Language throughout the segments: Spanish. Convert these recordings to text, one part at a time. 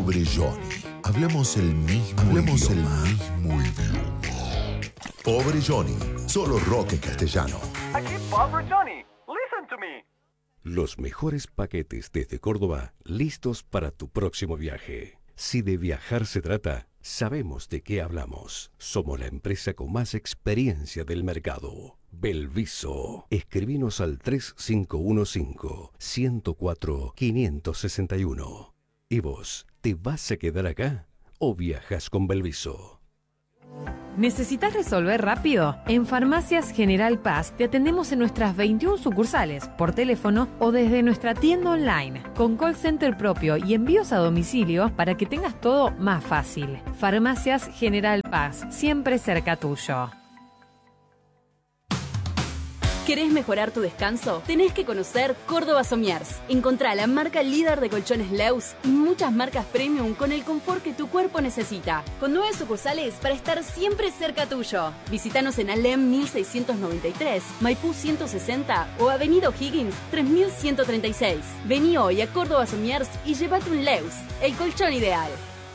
Pobre Johnny. Hablamos el mismo idioma. Pobre Johnny. Solo rock en castellano. Aquí Pobre Johnny. Listen to me. Los mejores paquetes desde Córdoba, listos para tu próximo viaje. Si de viajar se trata, sabemos de qué hablamos. Somos la empresa con más experiencia del mercado. Belviso. Escribinos al 3515-104-561. ¿Y vos, te vas a quedar acá o viajas con Belviso? ¿Necesitas resolver rápido? En Farmacias General Paz te atendemos en nuestras 21 sucursales, por teléfono o desde nuestra tienda online, con call center propio y envíos a domicilio para que tengas todo más fácil. Farmacias General Paz, siempre cerca tuyo. ¿Querés mejorar tu descanso? Tenés que conocer Córdoba Somiers. Encontrá la marca líder de colchones Leus y muchas marcas premium con el confort que tu cuerpo necesita. Con 9 sucursales para estar siempre cerca tuyo. Visítanos en Alem 1693, Maipú 160 o Avenida O'Higgins 3136. Vení hoy a Córdoba Somiers y llévate un Leus, el colchón ideal.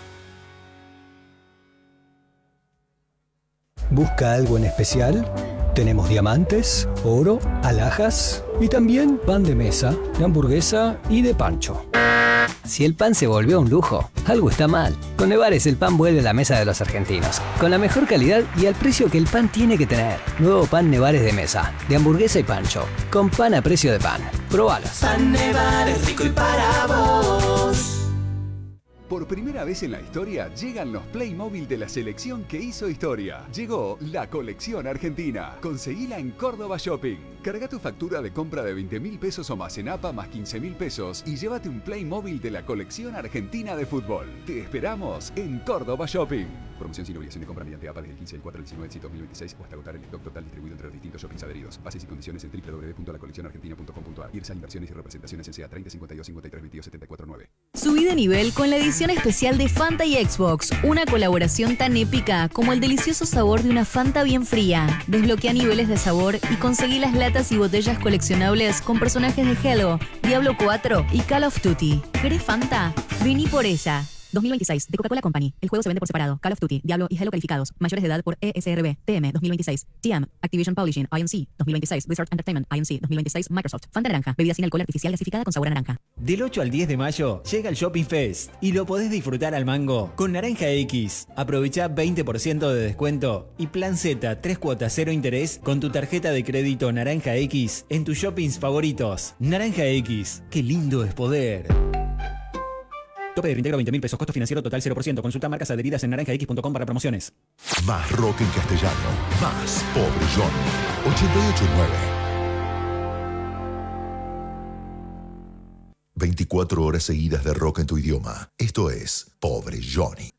¿Busca algo en especial? Tenemos diamantes, oro, alhajas y también pan de mesa, de hamburguesa y de pancho. Si el pan se volvió un lujo, algo está mal. Con Nevares el pan vuelve a la mesa de los argentinos, con la mejor calidad y al precio que el pan tiene que tener. Nuevo pan Nevares de mesa, de hamburguesa y pancho, con pan a precio de pan. Probalos. Pan Nevares, rico y para vos. Por primera vez en la historia llegan los Playmobil de la selección que hizo historia. Llegó la colección argentina. Conseguila en Córdoba Shopping. Carga tu factura de compra de 20.000 pesos o más en APA más 15.000 pesos y llévate un Playmobil de la colección argentina de fútbol. Te esperamos en Córdoba Shopping. Promoción sin obligación de compra mediante APA desde el 15 del 4 del 19 del 2026 o hasta agotar el stock total distribuido entre los distintos shoppings adheridos. Bases y condiciones en www.lacoleccionargentina.com.ar. IRSA Inversiones y Representaciones S.A. 30 52 53 22 74 9. Subí de nivel con la edición especial de Fanta y Xbox, una colaboración tan épica como el delicioso sabor de una Fanta bien fría. Desbloquea niveles de sabor y conseguí las latas y botellas coleccionables con personajes de Halo, Diablo 4 y Call of Duty. ¿Querés Fanta? Vení por ella. 2026, de Coca-Cola Company. El juego se vende por separado. Call of Duty, Diablo y Halo calificados. Mayores de edad por ESRB, TM 2026. TM, Activision Publishing, INC 2026. Blizzard Entertainment, INC 2026. Microsoft. Fanta naranja. Bebida sin alcohol artificial gasificada con sabor a naranja. Del 8 al 10 de mayo llega el Shopping Fest y lo podés disfrutar al mango con Naranja X. Aprovecha 20% de descuento y plan Z 3 cuotas 0 interés con tu tarjeta de crédito Naranja X en tus shoppings favoritos. Naranja X, qué lindo es poder. Tope de reintegro 20.000 pesos, costo financiero total 0%. Consulta marcas adheridas en naranjax.com para promociones. Más rock en castellano. Más Pobre Johnny. 88.9. 24 horas seguidas de rock en tu idioma. Esto es Pobre Johnny.